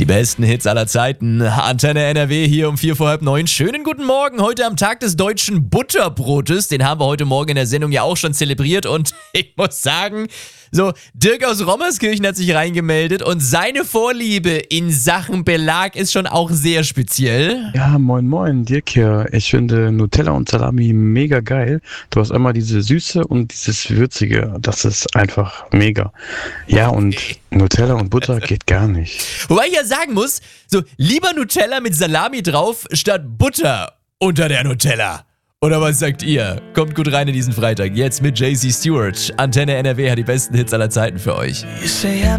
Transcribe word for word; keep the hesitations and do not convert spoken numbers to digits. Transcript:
Die besten Hits aller Zeiten. Antenne N R W hier um vier vor halb neun. Schönen guten Morgen. Heute am Tag des deutschen Butterbrotes. Den haben wir heute Morgen in der Sendung ja auch schon zelebriert. Und ich muss sagen, so, Dirk aus Rommerskirchen hat sich reingemeldet und seine Vorliebe in Sachen Belag ist schon auch sehr speziell. Ja, moin moin, Dirk hier. Ich finde Nutella und Salami mega geil. Du hast einmal diese Süße und dieses Würzige. Das ist einfach mega. Ja, und Nutella und Butter geht gar nicht. Wobei ich ja sagen muss, so lieber Nutella mit Salami drauf statt Butter unter der Nutella. Oder was sagt ihr? Kommt gut rein in diesen Freitag. Jetzt mit J C Stewart. Antenne N R W hat die besten Hits aller Zeiten für euch.